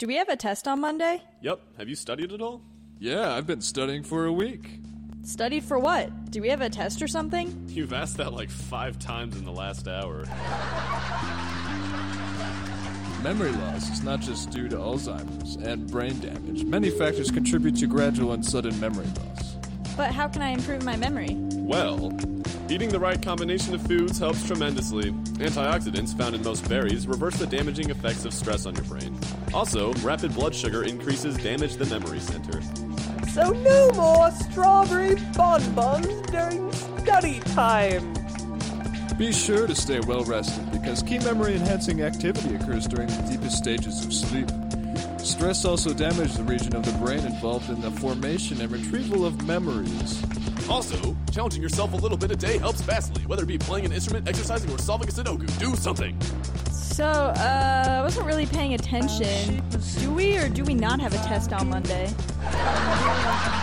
Do we have a test on Monday? Yep. Have you studied at all? Yeah, I've been studying for a week. Studied for what? Do we have a test or something? You've asked that like 5 times in the last hour. Memory loss is not just due to Alzheimer's and brain damage. Many factors contribute to gradual and sudden memory loss. But how can I improve my memory? Well, eating the right combination of foods helps tremendously. Antioxidants found in most berries reverse the damaging effects of stress on your brain. Also, rapid blood sugar increases damage the memory center. So no more strawberry bonbons during study time. Be sure to stay well rested because key memory enhancing activity occurs during the deepest stages of sleep. Stress also damages the region of the brain involved in the formation and retrieval of memories. Also, challenging yourself a little bit a day helps vastly, whether it be playing an instrument, exercising, or solving a Sudoku. Do something! So, I wasn't really paying attention. Do we or do we not have a test on Monday?